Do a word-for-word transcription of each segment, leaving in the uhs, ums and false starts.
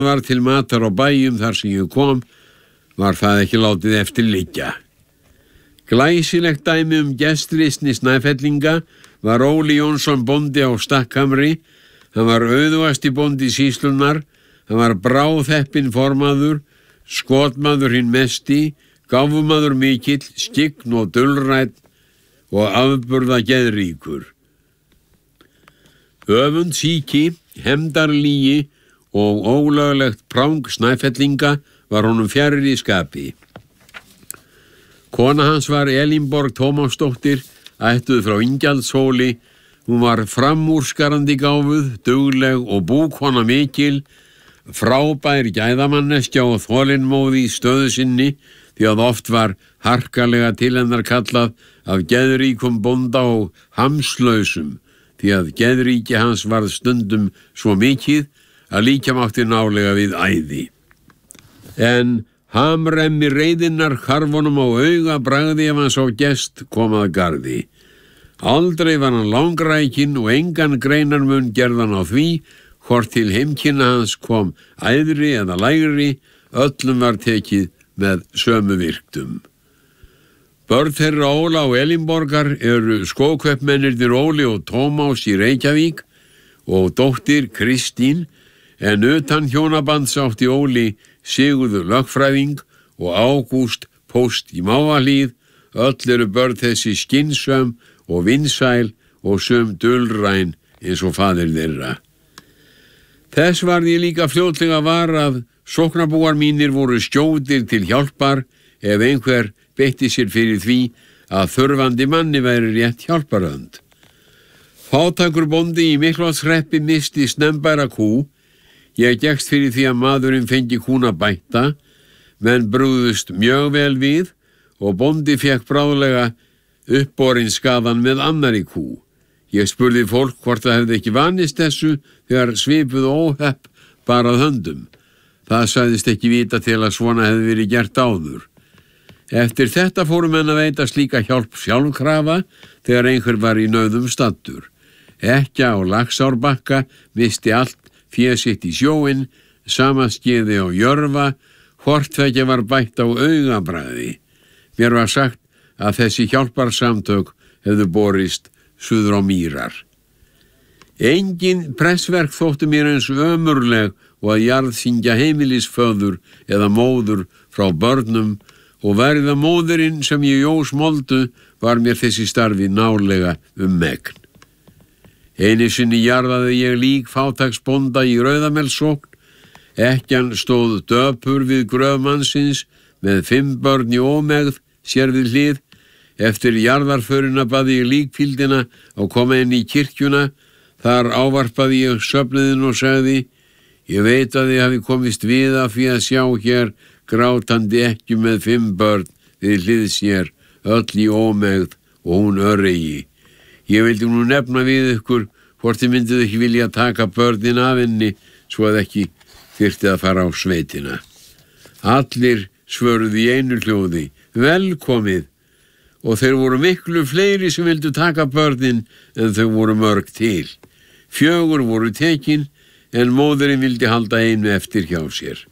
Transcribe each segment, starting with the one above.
var til matar á bæjum þar sem ég kom, var það ekki látið eftir liggja. Glæsilegt dæmi um gestrisni Snæfellinga var Óli Jónsson bóndi á Stakkhamri. Hann var auðugasti bóndi sýslunnar, hann var bráðheppinn formaður, skotmaður hinn mesti, gáfumaður mikill, skyggn og dulrætt og afburða geðríkur. Öfund sýki, hefndarlýgi og ólöglegt prang Snæfellinga var honum fjarri í skapi. Kona hans var Elínborg Tómasdóttir, ættuð frá Ingjaldshóli. Hún var framúrskarandi gáfuð, dugleg og búkona mikil, frábær gæðamanneskja og þolinmóð í stöðu sinni, því að oft var harkalega til hennar kallað af geðríkum bónda og hamslausum, því að geðríki hans varð stundum svo mikið að líkja mátti nálega við æði. En hamremmi reiðinnar harfunum á auga bragði ef hann sá gest komað garði. Aldrei var hann langrækinn og engan greinarmun gerðan á því hvort til heimkynna hans kom æðri eða lægri, öllum var tekið með sömu virktum. Börn þeirra Óla og Elínborgar eru skókaupmennirnir Óli og Tómas í Reykjavík og dóttir Kristín, en utan hjónabands átti Óli Sigurður lögfræðing og Ágúst póst í Mávahlíð. Öll eru börn þessi skynsöm og vinsæl og sum dulræn eins og faðir þeirra. Þess varð ég líka fljótlega var að sóknarbúar mínir voru skjótir til hjálpar ef einhver beitti sér fyrir því að þurfandi manni væri rétt hjálparhönd. Fátækur bóndi í Miklaholtshreppi misti snembæra kú. Ég gekkst fyrir því að maðurinn fengi kúna bætta, menn brugðust mjög vel við og bóndi fekk bráðlega uppborinn skaðan með annari kú. Ég spurði fólk hvort það hefði ekki vanist þessu þegar svipuð óhepp barað höndum. Það sagðist ekki vita til að svona hefði verið gert áður. Eftir þetta fóru menn að veita slíka hjálp sjálfkrafa þegar einhver var í nauðum staddur. Ekkja á Laxárbakka misti allt fé sitt í sjóinn, sama skeiði á Jörfa, hvort tveggja var bætt á augabragði. Mér var sagt að þessi hjálparsamtök hefðu borist suður á Mýrar. Engin pressverk þóttu mér eins ömurleg og að jarðsyngja heimilisföður eða móður frá börnum, og verða móðurinn sem ég jós moldu var mér þessi starfi nálega um megn. Einu sinni jarðaði ég lík fátæksbónda í Rauðamelsókn. Ekkjan stóð döpur við gröf mannsins með fimm börn í ómegð sér við hlið. Eftir jarðarförina baði ég líkfíldina og koma inn í kirkjuna. Þar ávarpaði ég söfnuðinn og sagði: ég veit að ég hafi komist við af því að sjá hér grátandi ekkju með fimm börn við hlið sér, öll í ómegð og hún öregi. Ég vildi nú nefna við ykkur hvort þið myndið ekki vilja taka börnin af henni svo að ekki þyrfti að fara á sveitina. Allir svöruðu í einu hljóði: velkomið, og þeir voru miklu fleiri sem vildu taka börnin en þau voru mörg til. Fjögur voru tekin en móðurinn vildi halda einu eftir hjá sér.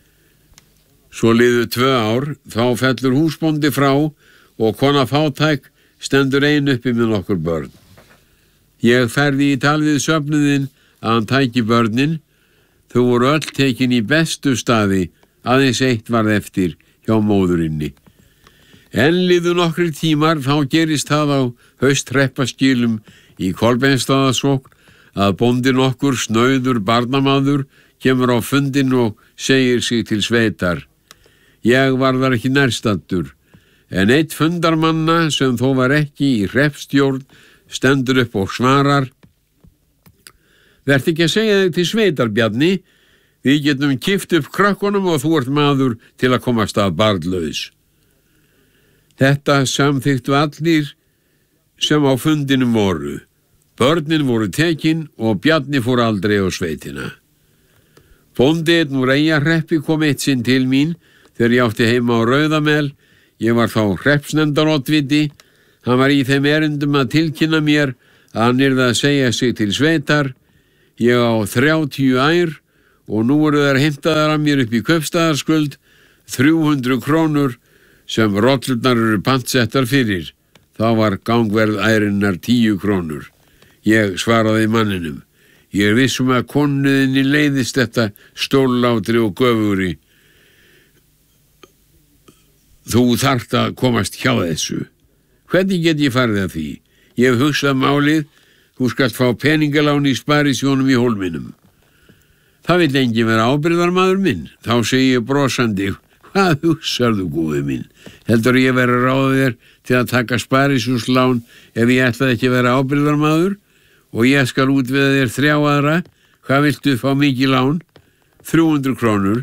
Svo liðu tvö ár, þá fellur húsbóndi frá og kona fátæk stendur ein uppi með nokkur börn. Ég ferði í tal við söfnuðinn að hann tæki börnin. Þau voru öll tekin í bestu staði, aðeins eitt varð eftir hjá móðurinni. En liðu nokkrir tímar, þá gerist það á hausthreppaskilum í Kolbeinsstaðasókn að bóndinn okkur snauður barnamaður kemur á fundinn og segir sig til sveitar. Ég var þar ekki nærstaddur, en eitt fundarmanna sem þó var ekki í hreppstjórn stendur upp og svarar: vertu ekki að segja þig til sveitar, Bjarni, við getum kift upp krökkunum og þú ert maður til að komast að barnlaus. Þetta samþykktu allir sem á fundinum voru. Börnin voru tekin og Bjarni fór aldrei á sveitina. Bóndinn úr Eyjahreppi kom eitt sinn til mín þegar ég átti heima á Rauðamel. Ég var þá hreppsnefndaroddviti. Hann var í þeim erindum að tilkynna mér að hann yrði að segja sig til sveitar. Ég á þrjátíu ær og nú eru þær heimtaðar af mér upp í kaupstaðarskuld þrjú hundruð krónur sem rollurnar eru pantsettar fyrir. Þá var gangverð ærinnar tíu krónur. Ég svaraði manninum. Ég er vissum að konunniðinni leiðist þetta stóllátri og göfugri. Þú þarft að komast hjá þessu. Hvernig get ég farið að því? Ég hef hugsað málið. Þú skalt fá peningalán í sparisjónum í Hólminum. Það vill enginn vera ábyrgðarmaður minn. Þá segi ég brosandi, hvað hugsarðu, góði minn? Heldur ég vera ráða þér til að taka sparisjónslán ef ég ætlaði ekki að vera ábyrgðarmaður og ég skal útvega þér þrjá aðra? Hvað viltu fá mikið lán? þrjú hundruð krónur.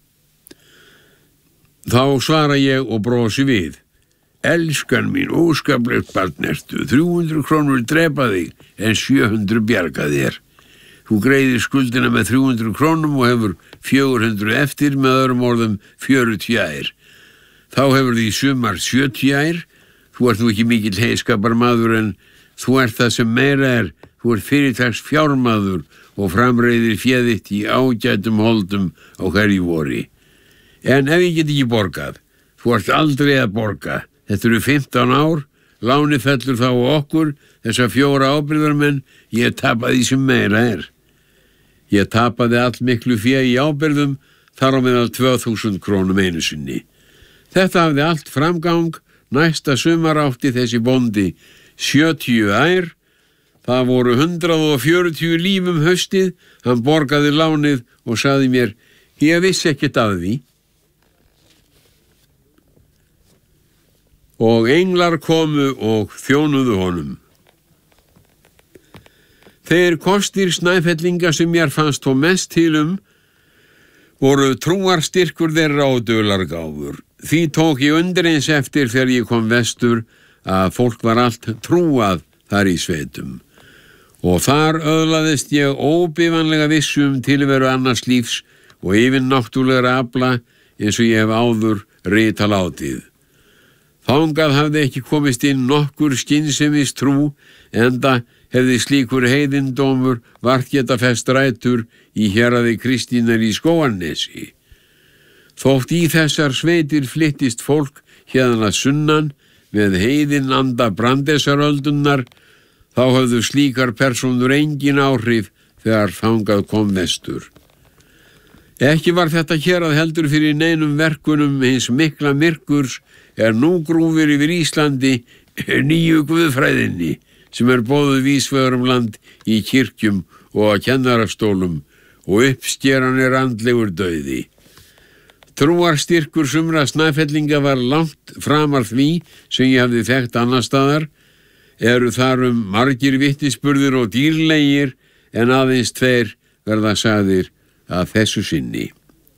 Þá svara ég og brosi við. Elskan mín, óskaplegt barn ertu, þrjú hundruð krónur drepa þig en sjö hundruð bjarga þér. Þú greiðir skuldina með þrjú hundruð krónum og hefur fjögur hundruð eftir, með öðrum orðum fjörutíu ær. Þá hefur því sumar sjötíu ær. Þú ert nú ekki mikill heiskaparmaður en þú ert það sem meira er. Þú ert fyrirtags fjármaður og framreiðir féðitt í ágætum holdum á hverju vori. En ef ég get ekki borgað, þú ert aldrei að borga. Þetta eru fimmtán ár, láni fellur þá á okkur, þessa fjóra ábyrgðarmenn, ég tapaði sem meira er. Ég tapaði all miklu fé í ábyrgðum, þar á meðal tvö þúsund krónum einu sinni. Þetta hafði allt framgang, næsta sumar átti þessi bóndi sjötíu ær, það voru hundrað og fjörutíu lífum haustið, hann borgaði lánið og sagði mér, ég vissi ekkert af því. Og englar komu og þjónuðu honum. Þeir kostir Snæfellinga sem mér fannst þó mest til um voru trúarstyrkur þeirra og dulargáfur. Því tók ég undir eins eftir þegar ég kom vestur að fólk var allt trúað þar í sveitum. Og þar öðlaðist ég óbifanlega vissum tilveru annars lífs og yfirnáttúrlegra afla eins og ég hef áður rita látið. Þangað hafði ekki komist inn nokkur skynsemis trú, enda hefði slíkur heiðindómur vart geta fest rætur í héraði Kristínar í Skógarnesi. Þótt í þessar sveitir flyttist fólk hérðan að sunnan með heiðin anda brandesaröldunnar, þá höfðu slíkar persónur engin áhrif þegar þangað kom vestur. Ekki var þetta hérað heldur fyrir neinum verkunum hins mikla myrkurs er nú grúfir yfir Íslandi nýju guðfræðinni sem er boðuð vísvegar um land í kirkjum og á kennarastólum og uppskeran er andlegur dauði. Trúarstyrkur sumra Snæfellinga var langt framar því sem ég hafði þekkt annar staðar, eru þar um margir vitnisburðir og dýrlegir en aðeins tveir verða sagðir að þessu sinni.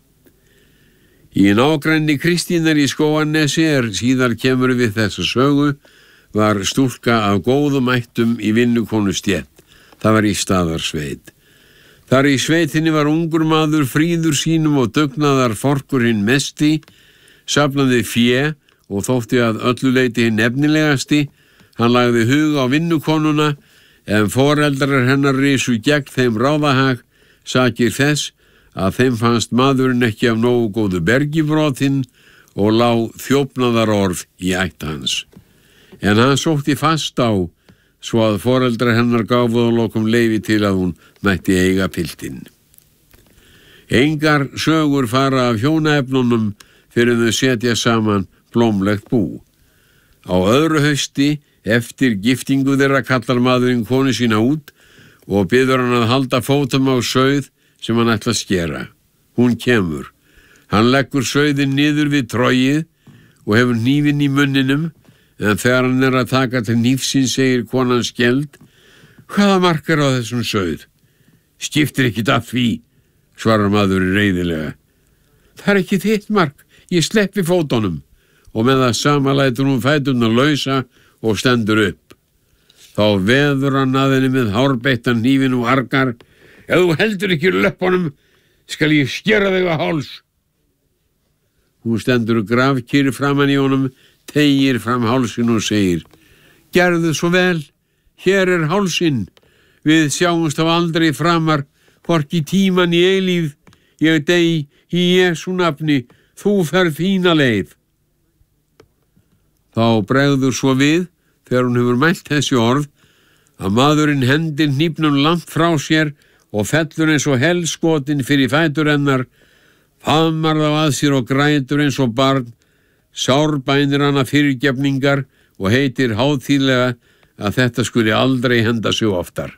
Í nágrenni Kristínar í Skógarnesi er síðar kemur við þessa sögu var stúlka af góðum ættum í vinnukonu stétt. Það var í Staðarsveit. Þar í sveitinni var ungur maður fríður sínum og dugnaðar forkur hinn mesti, safnaði fé og þótti að öllu leyti hinn efnilegasti. Hann lagði hug á vinnukonuna en foreldrar hennar risu gegn þeim ráðahag, sakir þess að þeim fannst maðurinn ekki af nógu góðu bergibrotin og lá þjófnaðarorð í ætt hans. En hann sótti fast á, svo að foreldrar hennar gáfu að lokum leyfi til að hún mætti eiga piltinn. Engar sögur fara af hjónaefnunum fyrir þau setja saman blómlegt bú. Á öðru hausti, eftir giftingu þeirra kallar maðurinn konu sína út og biður hann að halda fótum á sauð sem hann ætla að skera. Hún kemur. Hann leggur sauðin niður við trogið og hefur hnífinn í munninum, en þegar hann er að taka til hnífsins segir konan skeld, hvaða markar á þessum sauð? Skiptir ekkit af því, svarar maðurinn reiðilega. Það er ekki þitt mark, ég sleppi fótunum, og með það sama lætur hún fæturna lausa og stendur upp. Þá veður hann að henni með hárbeittan hnífinn og argar, ef þú heldur ekki löppunum, skal ég skera þig á háls. Hún stendur grafkyrr framan í honum, teygir fram hálsin og segir, gerðu svo vel, hér er hálsin, við sjáumst á aldrei framar, hvorki tíman í eilíf, ég dey í Jesú nafni, þú ferð þína leið. Þá bregður svo við, þegar hún hefur mælt þessi orð, að maðurinn hendir hnífnum langt frá sér og fellur eins og helskotin fyrir fætur hennar, faðmar þá að sér og grætur eins og barn, sárbænir hana fyrirgefningar og heitir hátíðlega að þetta skuli aldrei henda sig oftar.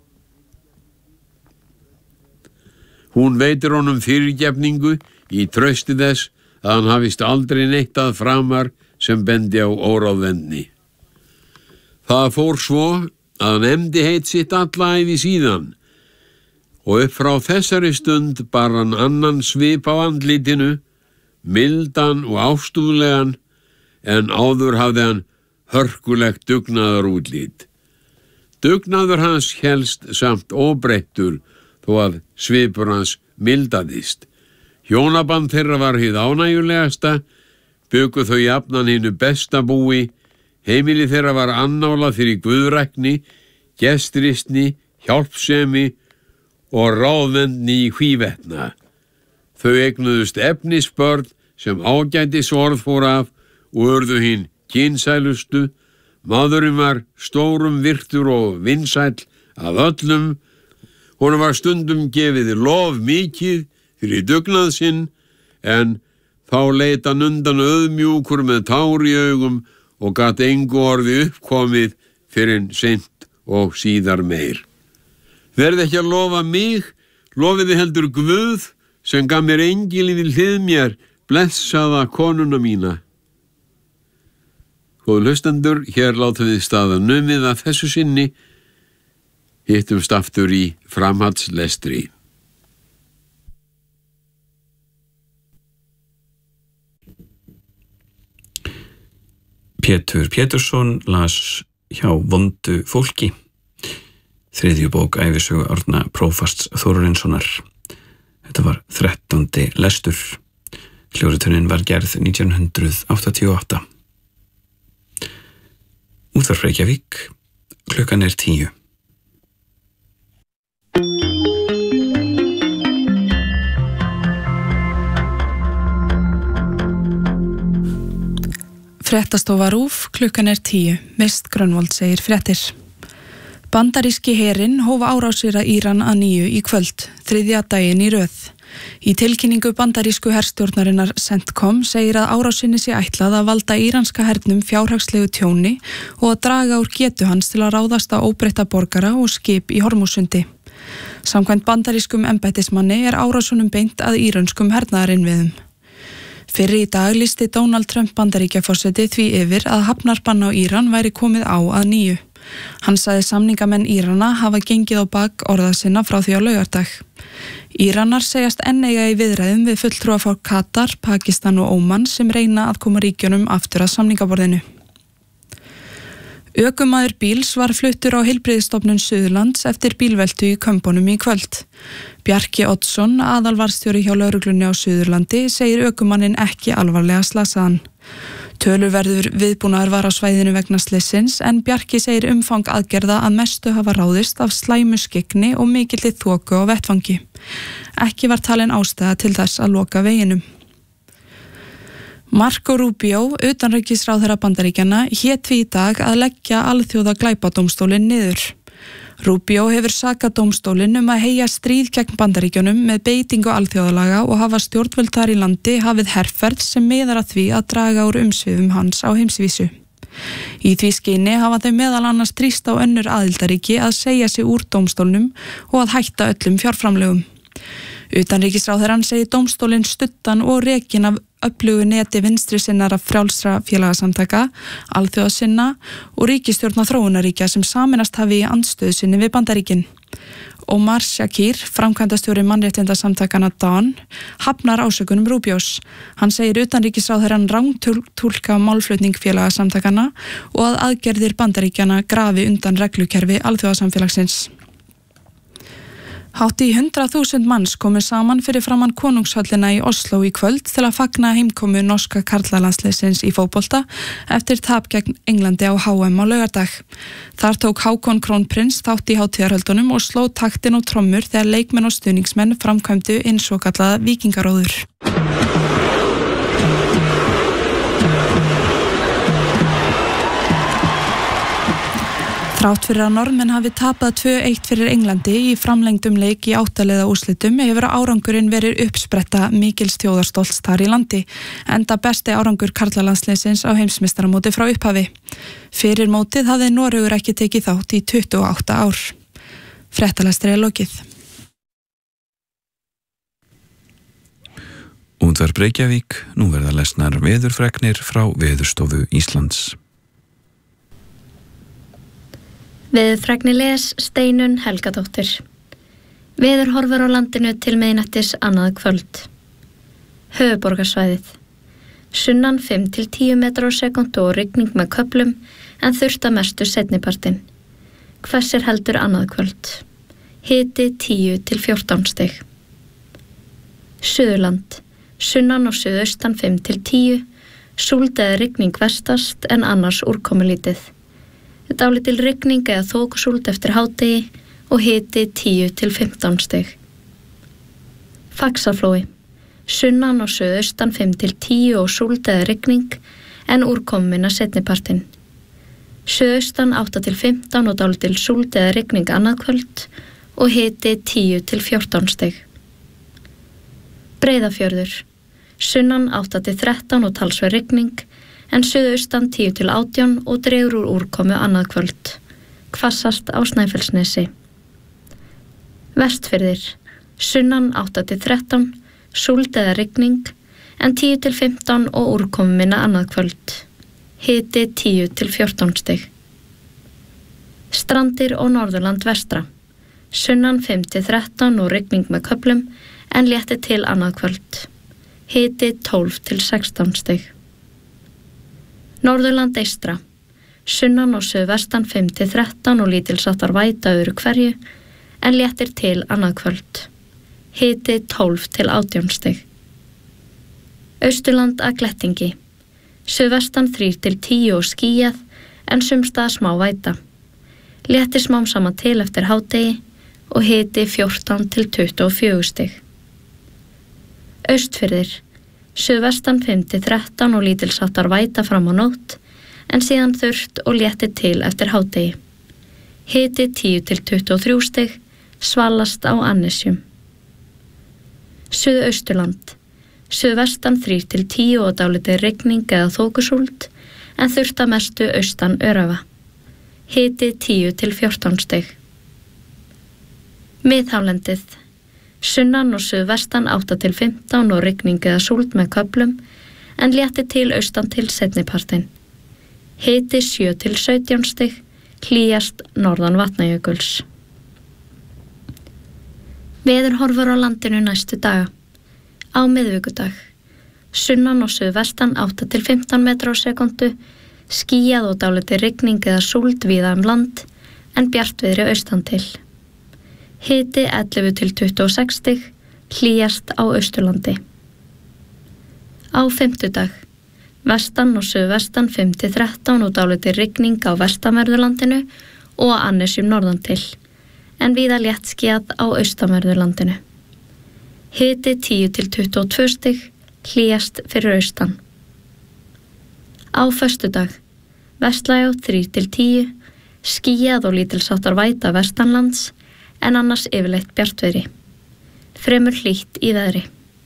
Hún veitir honum fyrirgefningu í trausti þess að hann hafist aldrei neitt að framar sem bendi á óráðvendni. Það fór svo að hann efndi heit sitt alla ævi síðan og upp frá þessari stund bar hann annan svip á andlitinu, mildan og ástúðlegan, en áður hafði hann hörkulegt dugnaðar útlít. Dugnaður hans hélst samt óbreyttur þó að svipur hans mildaðist. Hjónaband þeirra var hið ánægjulegasta, bjuggu þau jafnan hinu besta búi, heimili þeirra var annálað fyrir guðrækni, gestristni, hjálpsemi og ráðvendni í hvívetna. Þau eignuðust efnisbörn sem ágætis orð fór af og urðu hinn kynsælustu. Maðurinn var stórum virtur og vinsæll af öllum. Honum var stundum gefið lof mikið fyrir dugnað sinn, en þá leit hann undan auðmjúkur með tár í augum og gat engu orði uppkomið fyrir en seint og síðar meir. Verði ekki að lofa mig, lofiði heldur Guð sem gaf mér engilinn við hlið mér, blessaða konuna mína. Góðu hlustendur, hér látum við staðar numið að þessu sinni, hittumst aftur í framhaldslestri. Pétur Pétursson las hjá vondu fólki, þriðju bók ævisögu Árna prófasts Þórarinssonar. Þetta var þrettándi lestur. Hljóðritunin var gerð nítján hundruð áttatíu og átta. Útvarp Reykjavík, klukkan er tíu. Fréttastofa RÚV, klukkan er tíu. Mist Grönvold segir fréttir. Bandaríski herinn hóf árásir að Íran að nýju í kvöld, þriðja daginn í röð. Í tilkynningu bandarísku herstjórnarinnar CENTCOM segir að árásinni sé ætlað að valda íranska hernum fjárhagslegu tjóni og að draga úr getu hans til að ráðast á óbreytta borgara og skip í Hormúsundi. Samkvæmt bandarískum embættismanni er árásunum beint að írönskum hernaðarinnviðum. Fyrr í dag lýsti Donald Trump Bandaríkjaforseti því yfir að hafnarbann á Íran væri komið á að nýju. Hann sagði samningamenn Írana hafa gengið á bak orða sinna frá því á laugardag. Íranar segjast enn eiga í viðræðum við fulltrúa frá Katar, Pakistan og Óman sem reyna að koma ríkjunum aftur að samningaborðinu. Ökumaður bíls var fluttur á Heilbrigðisstofnun Suðurlands eftir bílveltu í Kömbunum í kvöld. Bjarki Oddsson, aðalvarðstjóri hjá lögreglunni á Suðurlandi, segir ökumanninn ekki alvarlega slasaðan. Töluverður viðbúnaður var á svæðinu vegna slysins, en Bjarki segir umfang aðgerða að mestu hafa ráðist af slæmu skyggni og mikilli þoku á vettvangi. Ekki var talin ástæða til þess að loka veginum. Marco Rubio, utanríkisráðherra Bandaríkjanna, hét því í dag að leggja alþjóða glæpadómstólinn niður. Rubio hefur sakað dómstólinn um að heyja stríð gegn Bandaríkjunum með beitingu alþjóðalaga og hafa stjórnvöld þar í landi hafið herferð sem miðar að því að draga úr umsvifum hans á heimsvísu. Í því skyni hafa þau meðal annars þrýst á önnur aðildaríki að segja sig úr dómstólnum og að hætta öllum fjárframlögum. Utanríkisráðherrann segir dómstólinn stuttan og rekin af öflugu neti vinstri sinnar af frjálsra félagasamtaka, alþjóðasinna og ríkisstjórna þróunaríkja sem saminast hafi í andstöðu sinni við Bandaríkin. Omar Shakir, framkvæmdastjóri mannréttindasamtakana Dawn, hafnar ásökunum Rubios. Hann segir utanríkisráðherrann rangtúlka málflutning félagasamtakana og að aðgerðir Bandaríkjana grafi undan reglukerfi alþjóðasamfélagsins. Hátt í hundrað þúsund manns komu saman fyrir framan konungshöllina í Oslo í kvöld til að fagna heimkomu norska karlalandsliðsins í fótbolta eftir tap gegn Englandi á H M á laugardag. Þar tók Hákon Krónprins þátt í hátíðarhöldunum og sló taktin og trommur þegar leikmenn og stuðningsmenn framkvæmdu inn svokallaða víkingaróður. Þrátt fyrir að Norðmenn hafi tapað tvö eitt fyrir Englandi í framlengdum leik í áttaliða úrslitum hefur árangurinn verið uppspretta mikils þjóðarstolts þar í landi, enda besti árangur karlalandsliðsins á heimsmeistaramóti frá upphafi. Fyrir mótið hafði Noregur ekki tekið þátt í tuttugu og átta ár. Fréttalestri er lokið. Útvarp Reykjavík, nú verða lesnar veðurfregnir frá Veðurstofu Íslands. Veðurfregnir les Steinunn Helgadóttir. Veður horfur á landinu til miðnættis annað kvöld. Höfuðborgarsvæðið. Sunnan fimm til tíu metrar á sekúndu og rigning með köflum en þurrt að mestu seinnipartinn. Hvessir heldur annað kvöld. Hiti tíu til fjórtán stig. Suðurland. Sunnan og suðaustan fimm til tíu. Súld eða rigning vestast en annars úrkomulítið. Dálítil rigning eða þokusúld eftir hádegi og hiti tíu til fimmtán stig. Faxaflói. Sunnan og suðaustan fimm til tíu og súld eða rigning en úrkomuna seinnipartinn. Suðaustan átta til fimmtán og dálítil súld eða rigning annað kvöld og hiti tíu til fjórtán stig. Breiðafjörður. Sunnan átta til þrettán og talsverð rigning en suðaustan tíu til átján og dregur úr úrkomu annað kvöld. Hvassast á Snæfellsnesi. Vestfirðir. Sunnan átta til þrettán, súld eða rigning, en tíu til fimmtán og úrkomu minna annað kvöld. Hiti tíu til fjórtán stig. Strandir og Norðurland vestra. Sunnan fimm til þrettán og rigning með köflum, en létti til annað kvöld. Hiti tólf til sextán stig. Norðurland eystra. Sunnan og suðvestan fimm til þrettán og lítilsháttar væta öðru hverju, en léttir til annað kvöld. Hiti tólf til átján stig. Austurland að glettingi. Suðvestan þrír til tíu og skýjað, en sumstaðar smá væta. Léttir smám saman til eftir hádegi og hiti fjórtán til tuttugu og fjögur stig. Austfirðir. Suðvestan fimm til þrettán og lítilsháttar væta fram á nótt, en síðan þurrt og léttir til eftir hádegi. Hiti tíu til tuttugu og þrjú stig, svalast á Annesjum. Suðausturland. Suðvestan þrír til tíu og dálítið rigning eða þokusúld, en þurrt að mestu austan Öræfa. Hiti tíu til fjórtán stig. Miðhálendið. Sunnan og suðvestan átta til fimmtán og rigning eða súld með köflum, en létti til austan til seinnipartinn. Hiti sjö til sautján stig, hlýjast norðan Vatnajökuls. Veðurhorfur á landinu næstu daga. Á miðvikudag. Sunnan og suðvestan átta til fimmtán metrar á sekúndu, skýjað og dálítið rigning eða súld víða um land, en bjartviðri austan til. Hiti ellefu til tuttugu og sex stig, hlýjast á Austurlandi. Á fimmtudag. Vestan og suðvestan fimm til þrettán og dálítið rigning á vestanverðurlandinu og Annesjum norðan til, en víða léttskýjað á austanverðurlandinu. Hiti tíu til tuttugu og tvö stig, hlýjast fyrir austan. Á föstudag. Vestlægjá þrír til tíu, skýjað og lítilsháttar væta vestanlands, en annars yfirleitt bjartviðri. Fremur hlýtt í veðri.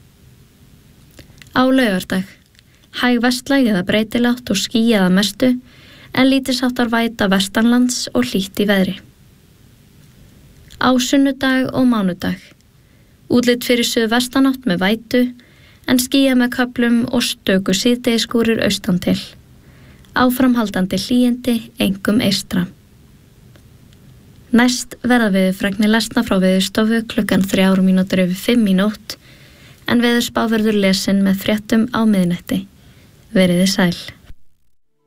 Á laugardag. Hæg vestlæg eða breytilátt og skýjað að mestu, en lítilsháttar væta vestanlands og hlýtt í veðri. Á sunnudag og mánudag. Útlit fyrir suðvestanátt með vætu, en skýjað með köflum og stöku síðdegisskúrir austan til. Áframhaldandi hlýindi, einkum eystra. Næst verða veðurfregnir lesna frá Veðurstofu klukkan þrjár mínútur yfir fimm í nótt, en veðurspá verður lesin með fréttum á miðnætti. Veriði sæl.